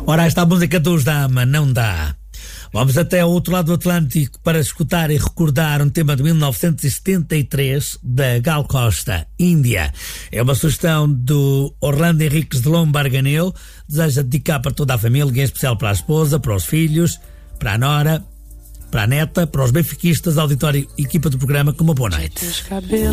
Ora, esta música dos Dama não dá. Vamos até ao outro lado do Atlântico para escutar e recordar um tema de 1973 da Gal Costa, Índia. É uma sugestão do Orlando Henriques de Lombarganel. Deseja dedicar para toda a família, em especial para a esposa, para os filhos, para a nora, para a neta, para os benfiquistas, auditório e equipa do programa, com uma boa noite.